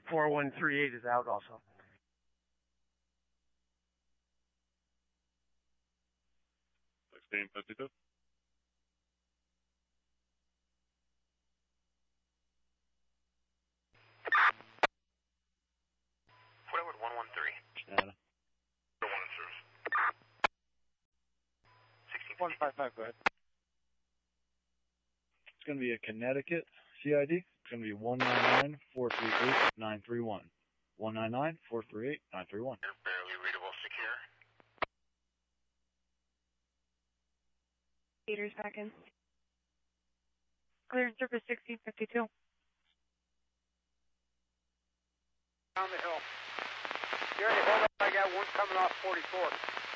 4138 is out also. Same 52. Forward 113. Data. 155, go ahead. It's going to be a Connecticut CID. It's going to be 199-438-931. 199-438-931. Barely readable, secure. Peters back in. Clear surface 1652. Down the hill. Gary, hold up. I got one coming off 44.